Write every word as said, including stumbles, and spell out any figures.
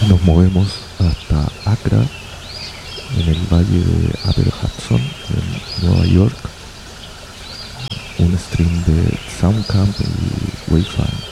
y nos movemos hasta Accra, en el valle de Upper Hudson, en Nueva York. Un stream de Soundcamp y Wayfan.